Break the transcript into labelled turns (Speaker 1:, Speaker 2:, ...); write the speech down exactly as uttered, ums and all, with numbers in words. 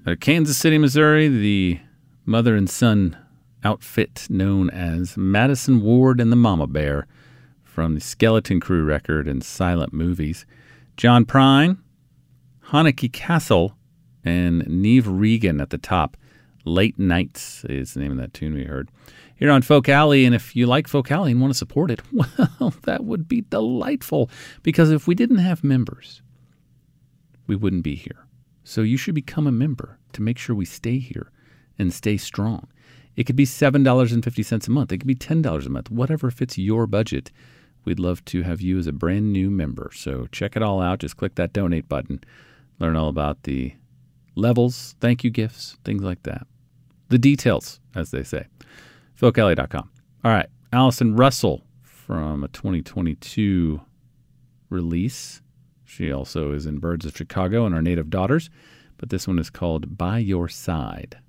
Speaker 1: Out of Kansas City, Missouri, the mother and son outfit known as Madison Ward and the Mama Bear from the Skeleton Crew record and silent movies. John Prine, Haneke Castle, and Neve Regan at the top. Late Nights is the name of that tune we heard. Here on Folk Alley, and if you like Folk Alley and want to support it, well, that would be delightful, because if we didn't have members, we wouldn't be here. So you should become a member to make sure we stay here and stay strong. It could be seven dollars and fifty cents a month. It could be ten dollars a month. Whatever fits your budget. We'd love to have you as a brand new member. So check it all out. Just click that donate button. Learn all about the levels, thank you gifts, things like that. The details, as they say. folk alley dot com. All right. Allison Russell from a twenty twenty-two release. She also is in Birds of Chicago and Our Native Daughters. But this one is called By Your Side.